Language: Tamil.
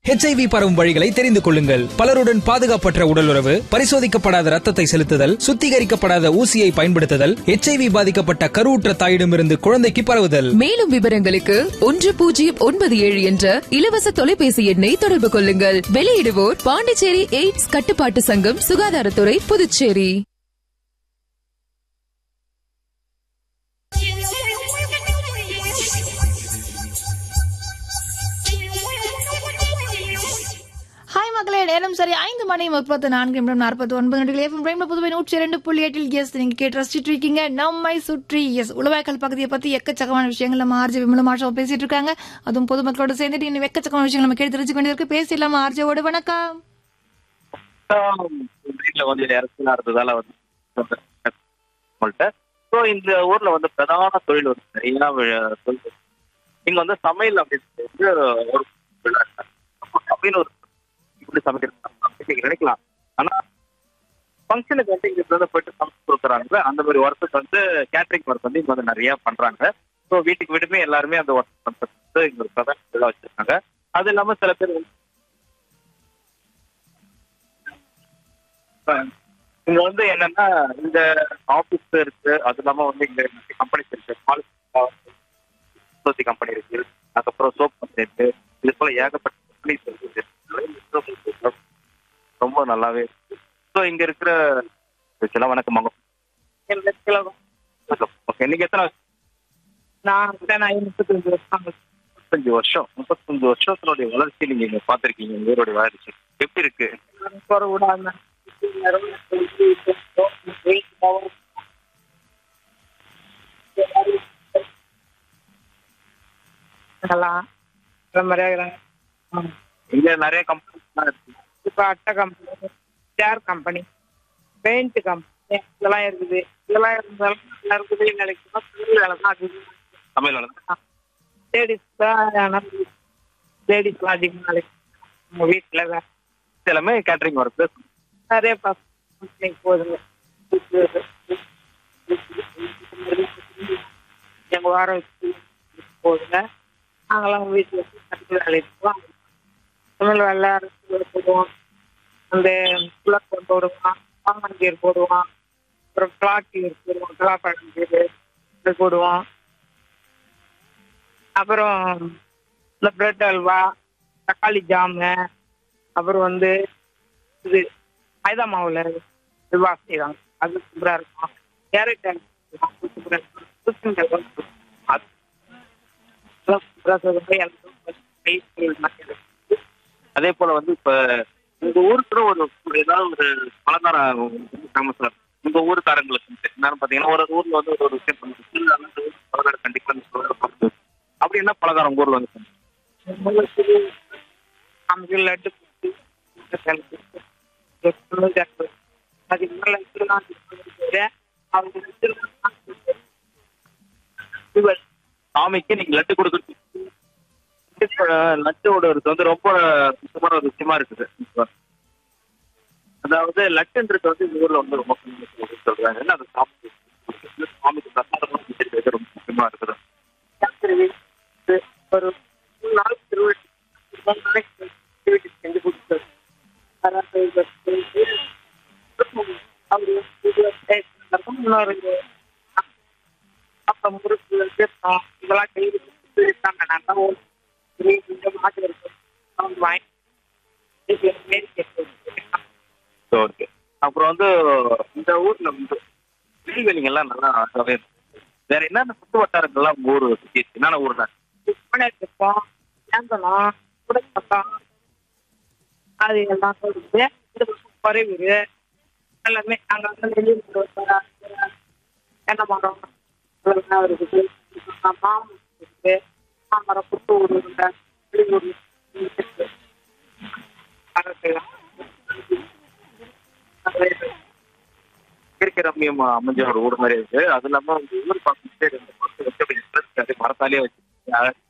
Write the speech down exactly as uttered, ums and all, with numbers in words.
ஹெச்ஐவி பரவும் வழிகளை தெரிந்து கொள்ளுங்கள். பலருடன் பாதுகாப்பற்ற உடலுறவு, பரிசோதிக்கப்படாத ரத்தத்தை செலுத்துதல், சுத்திகரிக்கப்படாத ஊசியை பயன்படுத்துதல், ஹெச்ஐவி பாதிக்கப்பட்ட கருவுற்ற தாயிடமிருந்து குழந்தைக்கு பரவுதல். மேலும் விவரங்களுக்கு ஒன்று பூஜ்ஜியம் ஒன்பது ஏழு என்ற இலவச தொலைபேசி எண்ணை தொடர்பு கொள்ளுங்கள். வெளியிடுவோர் பாண்டிச்சேரி எய்ட்ஸ் கட்டுப்பாட்டு சங்கம், சுகாதாரத்துறை, புதுச்சேரி. ஹாய் மக்களே, நேரம் சரி ஐந்து மணி முப்பத்தி நான்கு நிமிடம் நாற்பத்தி ஒன்பது நிமிடங்கள். புதுவை நூற்றி இரண்டு புள்ளி எட்டில் எஸ் நீங்க கேட்டு ரசிச்சுட்டு இருக்கீங்க நம்மை சுற்றி. எஸ் உளவாய்க்கால் பகுதியை பத்தி எக்கச்சக்கமான விஷயங்கள் நம்ம ஆர்ஜே விமலமாஷா பேசிட்டு இருக்காங்க. அதுவும் பொதுமக்களோட சேர்ந்துட்டு இன்னும் எக்கச்சக்கமான விஷயங்கள் நம்ம கேட்டு தெரிஞ்சு வேண்டியிருக்கு. பேசிடலாமா ஆர்ஜேவோட? வணக்கம். இந்த ஊர்ல வந்து பிரதான தொழில் வந்து நிறைய தொழில். இங்க வந்து சமையல் அப்படின்னு ஒரு அப்படின்னு ஒரு இப்படி சமைக்கிறது நினைக்கலாம். ஆனா ஃபங்க்ஷனுக்கு வந்து இங்க வந்து போயிட்டு சமைச்சு கொடுக்குறாங்க. அந்த மாதிரி ஒர்க்கு வந்து கேட்டரிங் ஒர்க் வந்து இங்க வந்து நிறைய பண்றாங்க. ஸோ வீட்டுக்கு வீட்டுமே எல்லாருமே அந்த ஒர்க் பண்றது இங்க ஒரு பிரதான தொழிலா வச்சிருக்காங்க. அது இல்லாம சில பேர் வந்து இங்க வந்து என்னன்னா இந்த ஆபீஸ் இருக்கு, அது இல்லாம வந்து இங்க கம்பெனிஸ் இருக்கு, கம்பெனி இருக்கு, அதுக்கப்புறம் சோப் கம்பெனி இருக்கு. இது போல ஏகப்பட்ட கம்பெனிஸ் இருக்கு. ரொம்ப நல்லாவே இருக்கு. ஸோ இங்க இருக்கிற வணக்கம் இன்னைக்கு எத்தனை முப்பத்தஞ்சு வருஷம் முப்பத்தஞ்சு வருஷம் முப்பத்தஞ்சு வருஷத்தினுடைய வளர்ச்சி நீங்க இங்க பாத்திருக்கீங்க. ஊருடைய வளர்ச்சி எப்படி இருக்கு? இங்க நிறைய கம்பெனி இருக்கு. இப்ப அட்டை கம்பெனி, சேர் கம்பெனி, பெயிண்ட் கம்பெனி இதெல்லாம் இருக்குது. இதெல்லாம் இருந்தாலும் நல்லா இருக்குது. நாளைக்கு வேலை தான் அதிகம். சமையல் வேலை தான் லேடிஸ் தான் லேடிஸ்லாம் அதிகம். நாளைக்கு நம்ம வீட்டுல எல்லாமே கேட்டரிங் ஒர்க் நிறைய கம்பெனிக்கு போகுதுங்க. எங்க வாரம் வச்சு போகுதுங்க. நாங்களாம் வீட்டுல வச்சு வேலைக்கு போவோம். தமிழ் வேலை போடுவோம். அந்த புலக் கொண்டு போடுவான், பாமன் கீர் போடுவான், அப்புறம் கிளாக் கீர் போடுவோம், கலாப்பழம் கீர் போடுவோம். அப்புறம் இந்த பிரெட் அல்வா, தக்காளி ஜாமு, அப்புறம் வந்து இது மைதா மாவுல அல்வா செய்வாங்க. அது சூப்பராக இருக்கும். கேரட் சூப்பராக இருக்கும். அதே போல வந்து இப்ப உங்க ஊருக்கு ஒரு ஏதாவது ஒரு பலகாரம் ஃபேமஸா இருக்கும் உங்க ஊருக்காரங்களுக்கு. என்னன்னு பாத்தீங்கன்னா ஒரு ஊர்ல வந்து ஒரு விஷயம் பண்ணுறது பலகாரம் கண்டிப்பா அப்படி என்ன பலகாரம் உங்க ஊர்ல வந்து லட்டு சாமிக்கு நீங்க லட்டு கொடுக்குறது லட்டோட வந்து ரொம்ப முக்கியமான ஒரு விஷயமா இருக்குது. அதாவது லட்டுன்றது வந்து இந்த ஊர்ல வந்து ரொம்ப சொல்றாங்க. அது சாமி சாமிக்கு பிரசாதமா ரொம்ப முக்கியமா இருக்குது. ஒரு மூணு நாள் திருவிழா செஞ்சு கொடுத்தாரு. முறுக்கு இதெல்லாம் கைது அப்புறம் வந்து இந்த ஊர்ல வந்து நெல்வேலிங்க எல்லாம் நல்லா அழகாவே இருக்கும். வேற என்னென்ன சுற்று வட்டாரங்கள்லாம் உங்க ஊர் சுற்றி என்னென்ன ஊர்ல இருப்போம்? சேந்தனம், குடப்பட்டம், அது எல்லாம் இருக்குது. குறைவீர் எல்லாமே அங்கே வந்து வெளியூர் தென்னை மரம் இருக்குது, மாமரம் இருக்குது, மாமரம் புத்தூர் வெளியூர் இயற்கை ரம்மியம் அமைஞ்ச ஒரு ஊர் மாதிரி இருக்கு. அது இல்லாம ஊர் பார்த்துட்டு மரத்தாலேயே வச்சு